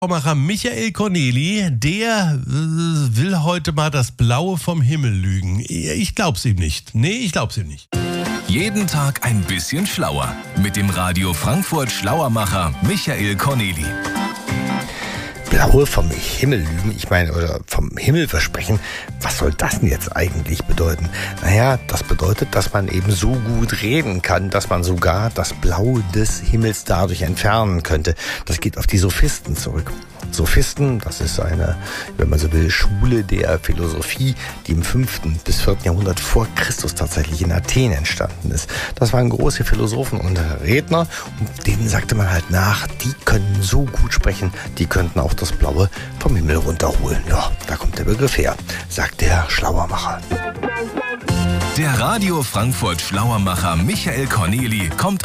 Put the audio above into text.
Schlaumacher Michael Corneli, der will heute mal das Blaue vom Himmel lügen. Ich glaub's ihm nicht. Nee, ich glaub's ihm nicht. Jeden Tag ein bisschen schlauer. Mit dem Radio Frankfurt Schlauermacher Michael Corneli. Blaue vom Himmel lügen, oder vom Himmel versprechen, was soll das denn jetzt eigentlich bedeuten? Naja, das bedeutet, dass man eben so gut reden kann, dass man sogar das Blau des Himmels dadurch entfernen könnte. Das geht auf die Sophisten zurück. Sophisten, das ist eine, wenn man so will, Schule der Philosophie, die im 5. bis 4. Jahrhundert vor Christus tatsächlich in Athen entstanden ist. Das waren große Philosophen und Redner und denen sagte man halt nach, die können so gut sprechen, die könnten auch das Blaue vom Himmel runterholen. Ja, da kommt der Begriff her, sagt der Schlauermacher. Der Radio Frankfurt Schlauermacher Michael Corneli kommt